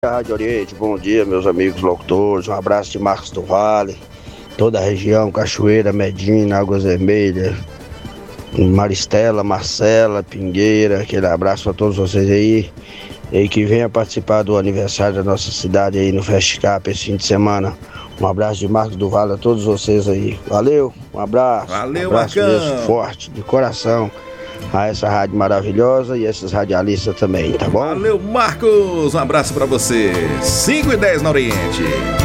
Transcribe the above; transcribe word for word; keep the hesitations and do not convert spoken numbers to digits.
Rádio Oriente, bom dia meus amigos locutores, um abraço de Marcos do Vale, toda a região, Cachoeira, Medina, Águas Vermelhas, Maristela, Marcela, Pingueira, aquele abraço para todos vocês aí, e que venha participar do aniversário da nossa cidade aí no Festcap esse fim de semana. Um abraço de Marcos do Vale a todos vocês aí, valeu, um abraço, valeu, um abraço Marcão. mesmo, forte, de coração, a essa rádio maravilhosa e esses radialistas também, tá bom? Valeu, Marcos, um abraço pra você. cinco e dez na Oriente.